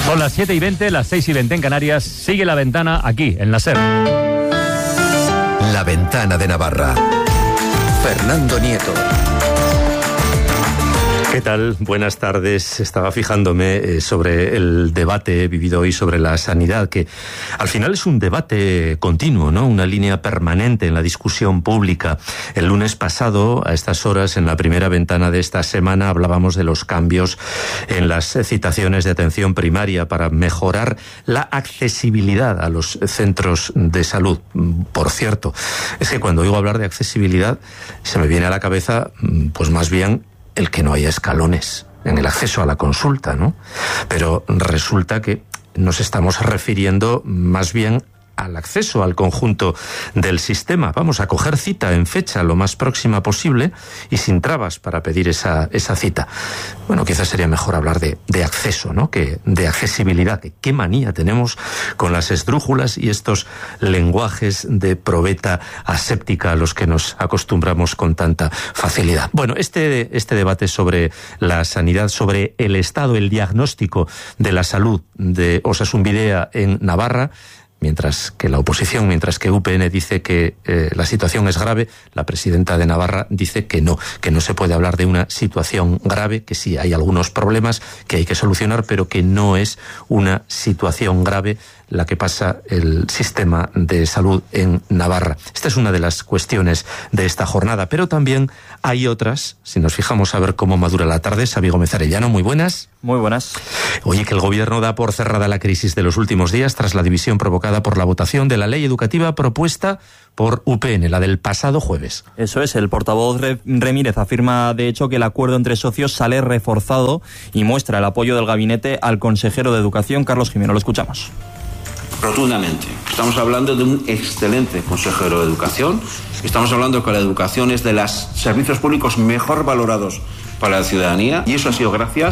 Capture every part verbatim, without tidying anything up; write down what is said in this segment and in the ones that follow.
Son las siete y veinte, las seis y veinte en Canarias. Sigue La Ventana aquí, en la SER. La Ventana de Navarra. Fernando Nieto. ¿Qué tal? Buenas tardes. Estaba fijándome eh, sobre el debate vivido hoy sobre la sanidad, que al final es un debate continuo, ¿no? Una línea permanente en la discusión pública. El lunes pasado, a estas horas, en la primera ventana de esta semana, hablábamos de los cambios en las citaciones de atención primaria para mejorar la accesibilidad a los centros de salud. Por cierto, es que cuando oigo hablar de accesibilidad, se me viene a la cabeza, pues más bien, el que no haya escalones en el acceso a la consulta, ¿no? Pero resulta que nos estamos refiriendo más bien al acceso al conjunto del sistema. Vamos a coger cita en fecha lo más próxima posible y sin trabas para pedir esa, esa cita. Bueno, quizás sería mejor hablar de, de acceso, ¿no? Que de accesibilidad. Que qué manía tenemos con las esdrújulas y estos lenguajes de probeta aséptica a los que nos acostumbramos con tanta facilidad. Bueno, este, este debate sobre la sanidad, sobre el estado, el diagnóstico de la salud de Osasun Bidea en Navarra, mientras que la oposición, mientras que U P N dice que eh, la situación es grave, la presidenta de Navarra dice que no, que no se puede hablar de una situación grave, que sí hay algunos problemas que hay que solucionar, pero que no es una situación grave la que pasa el sistema de salud en Navarra. Esta es una de las cuestiones de esta jornada, pero también hay otras, si nos fijamos a ver cómo madura la tarde. Xabi Gómez Arellano, muy buenas. Muy buenas. Oye, que el gobierno da por cerrada la crisis de los últimos días tras la división provocada por la votación de la ley educativa propuesta por U P N, la del pasado jueves. Eso es, el portavoz Remírez afirma de hecho que el acuerdo entre socios sale reforzado y muestra el apoyo del gabinete al consejero de Educación, Carlos Jimeno. Lo escuchamos. Rotundamente. Estamos hablando de un excelente consejero de Educación. Estamos hablando que la educación es de los servicios públicos mejor valorados para la ciudadanía, y eso ha sido gracias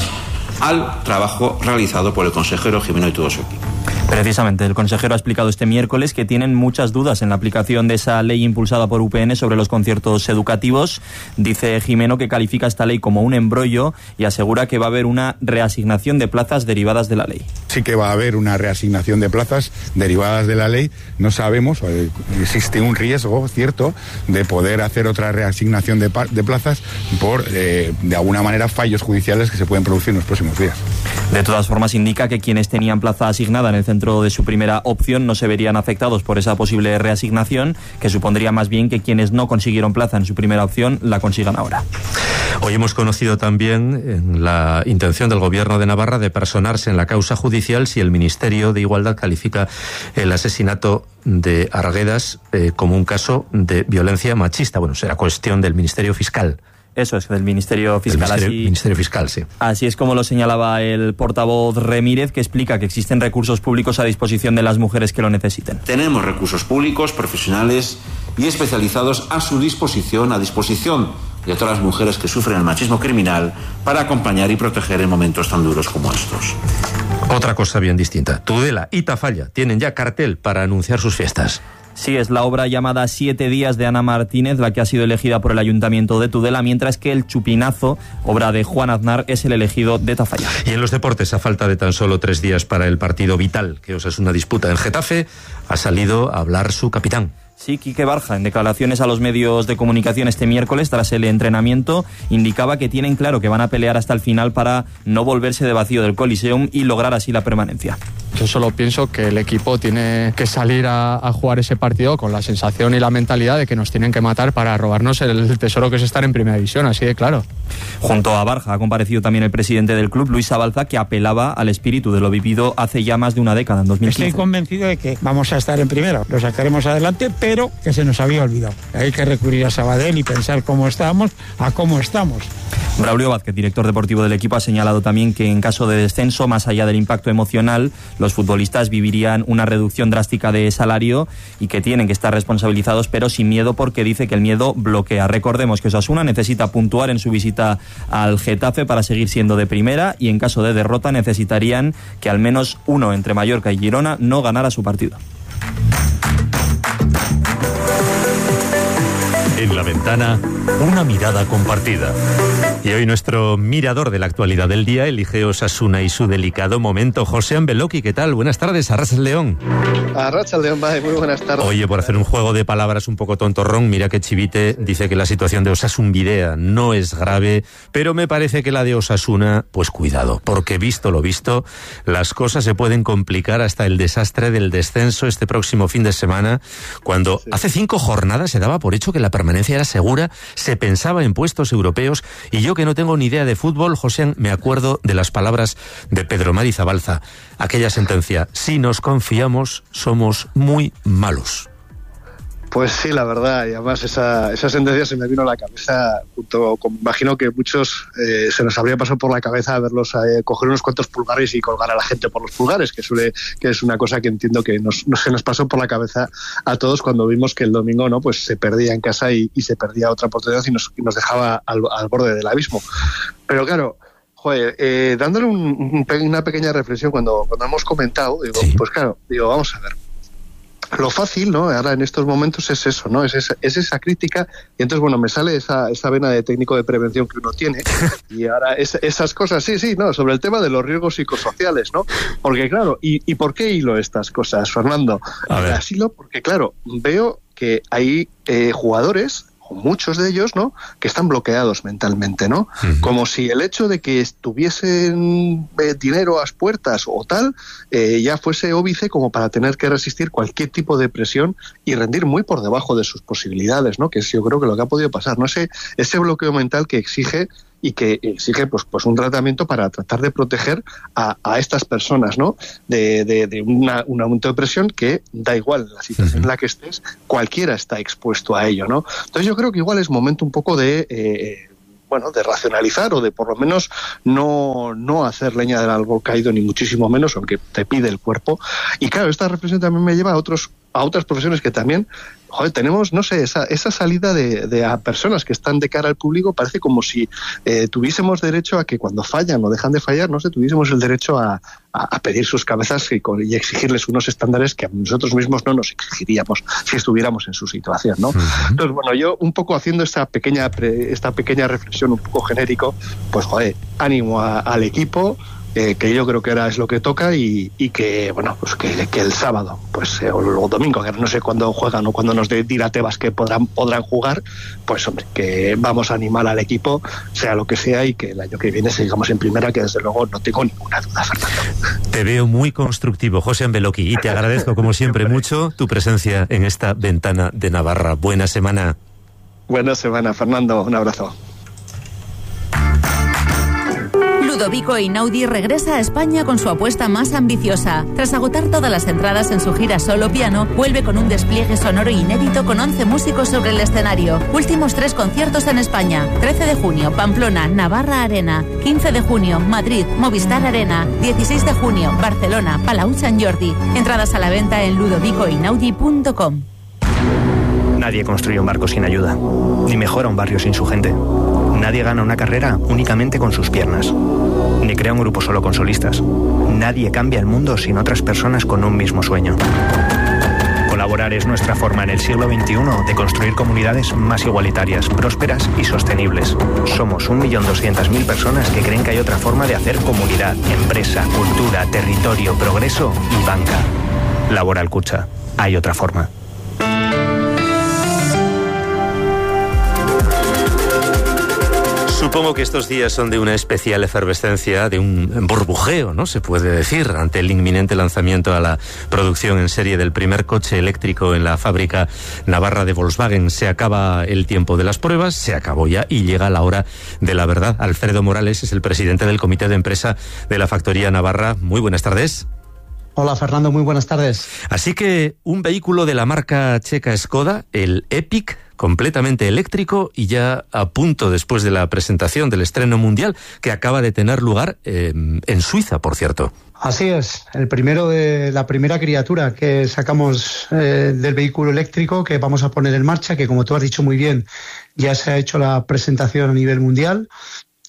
al trabajo realizado por el consejero Jimeno y todo su equipo. Precisamente, el consejero ha explicado este miércoles que tienen muchas dudas en la aplicación de esa ley impulsada por U P N sobre los conciertos educativos. Dice Jimeno que califica esta ley como un embrollo y asegura que va a haber una reasignación de plazas derivadas de la ley. Sí que va a haber una reasignación de plazas derivadas de la ley. No sabemos, existe un riesgo, cierto, de poder hacer otra reasignación de, de plazas por, eh, de alguna manera, fallos judiciales que se pueden producir en los próximos días. De todas formas, indica que quienes tenían plaza asignada en el centro de su primera opción no se verían afectados por esa posible reasignación, que supondría más bien que quienes no consiguieron plaza en su primera opción la consigan ahora. Hoy hemos conocido también la intención del Gobierno de Navarra de personarse en la causa judicial si el Ministerio de Igualdad califica el asesinato de Arguedas eh, como un caso de violencia machista. Bueno, será cuestión del Ministerio Fiscal. Eso es, del Ministerio Fiscal. El Ministerio, así, Ministerio Fiscal, sí. Así es como lo señalaba el portavoz Remírez, que explica que existen recursos públicos a disposición de las mujeres que lo necesiten. Tenemos recursos públicos, profesionales y especializados a su disposición, a disposición de todas las mujeres que sufren el machismo criminal, para acompañar y proteger en momentos tan duros como estos. Otra cosa bien distinta. Tudela y Tafalla tienen ya cartel para anunciar sus fiestas. Sí, es la obra llamada Siete Días de Ana Martínez la que ha sido elegida por el Ayuntamiento de Tudela, mientras que El Chupinazo, obra de Juan Aznar, es el elegido de Tafalla. Y en los deportes, a falta de tan solo tres días para el partido vital que Osasuna disputa en Getafe, ha salido a hablar su capitán. Sí, Quique Barja, en declaraciones a los medios de comunicación este miércoles, tras el entrenamiento, indicaba que tienen claro que van a pelear hasta el final para no volverse de vacío del Coliseum y lograr así la permanencia. Yo solo pienso que el equipo tiene que salir a, a jugar ese partido con la sensación y la mentalidad de que nos tienen que matar para robarnos el tesoro que es estar en primera división, así de claro. Junto a Barja ha comparecido también el presidente del club, Luis Abalza, que apelaba al espíritu de lo vivido hace ya más de una década, en dos mil quince. Estoy convencido de que vamos a estar en primera, lo sacaremos adelante, pero que se nos había olvidado. Hay que recurrir a Sabadell y pensar cómo estábamos a cómo estamos. Braulio Vázquez, director deportivo del equipo, ha señalado también que en caso de descenso, más allá del impacto emocional, los futbolistas vivirían una reducción drástica de salario y que tienen que estar responsabilizados, pero sin miedo, porque dice que el miedo bloquea. Recordemos que Osasuna necesita puntuar en su visita al Getafe para seguir siendo de primera, y en caso de derrota necesitarían que al menos uno entre Mallorca y Girona no ganara su partido. En La Ventana, una mirada compartida. Y hoy nuestro mirador de la actualidad del día elige Osasuna y su delicado momento. Josean Beloki, ¿qué tal? Buenas tardes, Arrachal León. Arrachal León, vale, muy buenas tardes. Oye, por hacer un juego de palabras un poco tontorrón, mira que Chivite dice que la situación de Osasunvidea no es grave, pero me parece que la de Osasuna, pues cuidado, porque visto lo visto, las cosas se pueden complicar hasta el desastre del descenso este próximo fin de semana, cuando sí. hace cinco jornadas se daba por hecho que la permanencia era segura, se pensaba en puestos europeos, y yo que no tengo ni idea de fútbol, José, me acuerdo de las palabras de Pedro Mari Zabalza, aquella sentencia: si nos confiamos, somos muy malos. Pues sí, la verdad, y además esa, esa sentencia se me vino a la cabeza, junto con, imagino que muchos eh, se nos habría pasado por la cabeza verlos eh, coger unos cuantos pulgares y colgar a la gente por los pulgares, que suele, que es una cosa que entiendo que nos, nos, se nos pasó por la cabeza a todos cuando vimos que el domingo no pues se perdía en casa y, y se perdía otra oportunidad y nos, y nos dejaba al, al borde del abismo. Pero claro, joder, eh, dándole un, un, una pequeña reflexión cuando, cuando hemos comentado, digo, sí. pues claro, digo, vamos a ver. Lo fácil, ¿no? Ahora en estos momentos es eso, ¿no? Es esa, es esa crítica, y entonces, bueno, me sale esa, esa vena de técnico de prevención que uno tiene, y ahora es, esas cosas, sí, sí, no, sobre el tema de los riesgos psicosociales, ¿no? Porque claro, ¿y, y por qué hilo estas cosas, Fernando? Así lo, porque claro, veo que hay eh, jugadores, o muchos de ellos, ¿no?, que están bloqueados mentalmente, ¿no? Uh-huh. Como si el hecho de que estuviesen eh, dinero a las puertas o tal, eh, ya fuese óbice como para tener que resistir cualquier tipo de presión y rendir muy por debajo de sus posibilidades, ¿no? Que es, yo creo que lo que ha podido pasar, ¿no? Ese, ese bloqueo mental que exige y que exige pues, pues un tratamiento para tratar de proteger a, a estas personas, ¿no? De, de, de una, un aumento de presión que da igual la situación en la que estés, cualquiera está expuesto a ello, ¿no? Entonces yo creo que igual es momento un poco de eh, bueno, de racionalizar o de por lo menos no, no hacer leña del árbol caído, ni muchísimo menos, aunque te pide el cuerpo. Y claro, esta reflexión también me lleva a otros a otras profesiones que también, joder, tenemos, no sé, esa, esa salida de, de a personas que están de cara al público, parece como si eh, tuviésemos derecho a que cuando fallan o dejan de fallar, no sé, tuviésemos el derecho a, a, a pedir sus cabezas y, y exigirles unos estándares que a nosotros mismos no nos exigiríamos si estuviéramos en su situación, ¿no? Uh-huh. Entonces, bueno, yo un poco haciendo esta pequeña, esta pequeña reflexión un poco genérico, pues, joder, ánimo a, al equipo, Eh, que yo creo que ahora es lo que toca y, y que, bueno, pues que, que el sábado, pues eh, o el domingo, que no sé cuándo juegan o cuándo nos dirá Tebas que podrán, podrán jugar, pues hombre, que vamos a animar al equipo, sea lo que sea, y que el año que viene sigamos en primera, que desde luego no tengo ninguna duda, Fernando. Te veo muy constructivo, Josean Beloki, y te agradezco como siempre mucho tu presencia en esta ventana de Navarra. Buena semana. Buena semana, Fernando, un abrazo. Ludovico Einaudi regresa a España con su apuesta más ambiciosa. Tras agotar todas las entradas en su gira solo piano, vuelve con un despliegue sonoro inédito con once músicos sobre el escenario. Últimos tres conciertos en España: trece de junio, Pamplona, Navarra Arena; quince de junio, Madrid, Movistar Arena; dieciséis de junio, Barcelona, Palau Sant Jordi. Entradas a la venta en ludovico einaudi punto com. Nadie construye un barco sin ayuda, ni mejora un barrio sin su gente. Nadie gana una carrera únicamente con sus piernas, ni crea un grupo solo con solistas. Nadie cambia el mundo sin otras personas con un mismo sueño. Colaborar es nuestra forma en el siglo veintiuno de construir comunidades más igualitarias, prósperas y sostenibles. Somos un millón doscientas mil personas que creen que hay otra forma de hacer comunidad, empresa, cultura, territorio, progreso y banca. Laboral Kutxa. Hay otra forma. Supongo que estos días son de una especial efervescencia, de un burbujeo, ¿no? Se puede decir, ante el inminente lanzamiento a la producción en serie del primer coche eléctrico en la fábrica navarra de Volkswagen. Se acaba el tiempo de las pruebas, se acabó ya y llega la hora de la verdad. Alfredo Morales es el presidente del comité de empresa de la factoría navarra. Muy buenas tardes. Hola Fernando, muy buenas tardes. Así que un vehículo de la marca checa Skoda, el Epic, completamente eléctrico y ya a punto después de la presentación del estreno mundial que acaba de tener lugar eh, en Suiza, por cierto. Así es, el primero de la primera criatura que sacamos eh, del vehículo eléctrico que vamos a poner en marcha, que como tú has dicho muy bien, ya se ha hecho la presentación a nivel mundial.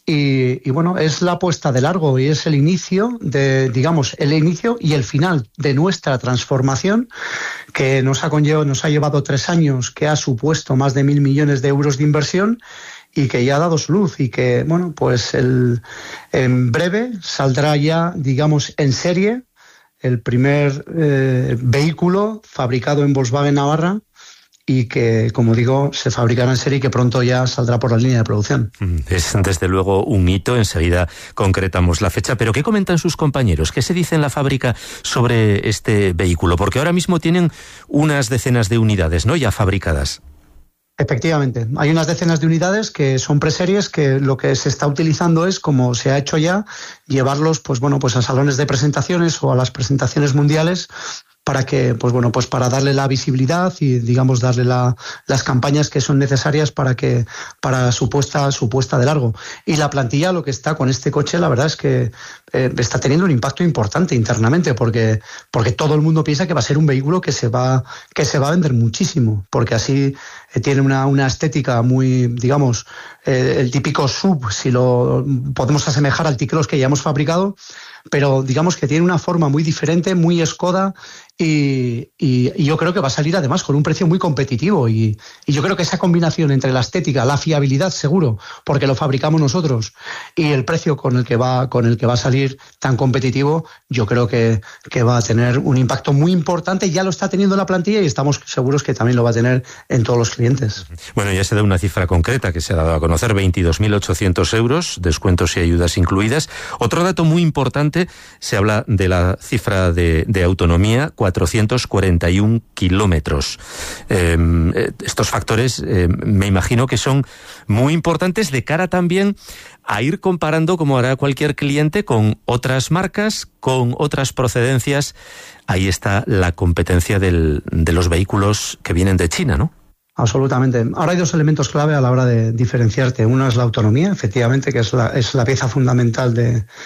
Y, y bueno, es la apuesta de largo y es el inicio de, digamos, el inicio y el final de nuestra transformación que nos ha conllevado, nos ha llevado tres años, que ha supuesto más de mil millones de euros de inversión y que ya ha dado su luz y que, bueno, pues el, en breve saldrá ya, digamos, en serie el primer eh, vehículo fabricado en Volkswagen Navarra y que, como digo, se fabricará en serie y que pronto ya saldrá por la línea de producción. Es desde luego un hito, enseguida concretamos la fecha, pero ¿qué comentan sus compañeros? ¿Qué se dice en la fábrica sobre este vehículo? Porque ahora mismo tienen unas decenas de unidades, ¿no?, ya fabricadas. Efectivamente, hay unas decenas de unidades que son preseries que lo que se está utilizando es, como se ha hecho ya, llevarlos pues bueno, pues a salones de presentaciones o a las presentaciones mundiales para que, pues bueno, pues para darle la visibilidad y, digamos, darle la, las campañas que son necesarias para que, para su puesta, su puesta de largo. Y la plantilla, lo que está con este coche, la verdad es que eh, está teniendo un impacto importante internamente, porque, porque todo el mundo piensa que va a ser un vehículo que se va, que se va a vender muchísimo, porque así eh, tiene una, una estética muy, digamos, eh, el típico sub, si lo podemos asemejar al T-Cross que ya hemos fabricado, pero digamos que tiene una forma muy diferente, muy Skoda, y, y, y yo creo que va a salir además con un precio muy competitivo y, y yo creo que esa combinación entre la estética, la fiabilidad seguro, porque lo fabricamos nosotros, y el precio con el que va, con el que va a salir tan competitivo, yo creo que, que va a tener un impacto muy importante. Ya lo está teniendo en la plantilla y estamos seguros que también lo va a tener en todos los clientes. Bueno, ya se da una cifra concreta que se ha dado a conocer, veintidós mil ochocientos euros, descuentos y ayudas incluidas. Otro dato muy importante, se habla de la cifra de, de autonomía, cuatrocientos cuarenta y un kilómetros. Eh, estos factores eh, me imagino que son muy importantes de cara también a ir comparando, como hará cualquier cliente, con otras marcas, con otras procedencias. Ahí está la competencia del, de los vehículos que vienen de China, ¿no? Absolutamente. Ahora hay dos elementos clave a la hora de diferenciarte. Uno es la autonomía, efectivamente, que es la, es la pieza fundamental de,